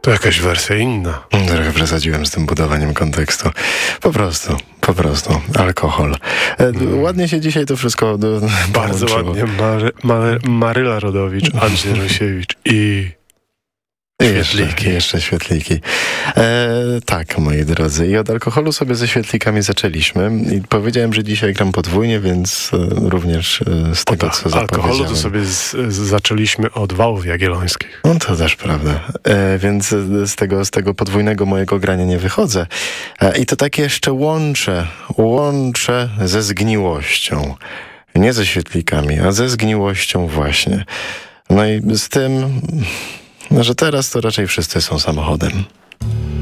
To jakaś wersja inna. Trochę przesadziłem z tym budowaniem kontekstu. Po prostu. Alkohol. Ładnie się dzisiaj to wszystko Bardzo połączyło. ładnie. Maryla Rodowicz, Andrzej Rosiewicz i... Świetliki. Jeszcze świetliki. Tak, moi drodzy. I od alkoholu sobie ze świetlikami zaczęliśmy. I powiedziałem, że dzisiaj gram podwójnie, więc również z tego, co zapowiedziałem. Alkoholu to sobie zaczęliśmy od Wałów Jagiellońskich. No to też prawda. Więc z tego podwójnego mojego grania nie wychodzę. I to tak jeszcze łączę ze zgniłością. Nie ze świetlikami, a ze zgniłością właśnie. No i z tym... że teraz to raczej wszyscy są samochodem.